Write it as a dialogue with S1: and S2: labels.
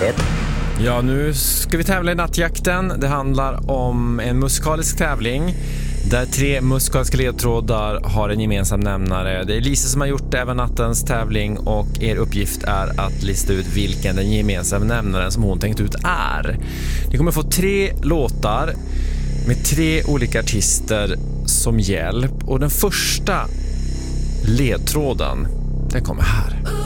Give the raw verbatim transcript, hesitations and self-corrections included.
S1: ett.
S2: Ja, nu ska vi tävla i Nattjakten. Det handlar om en musikalisk tävling där tre musikaliska ledtrådar har en gemensam nämnare. Det är Lisa som har gjort även nattens tävling och er uppgift är att lista ut vilken den gemensamma nämnaren som hon tänkt ut är. Ni kommer få tre låtar med tre olika artister som hjälp och den första ledtråden, den kommer här.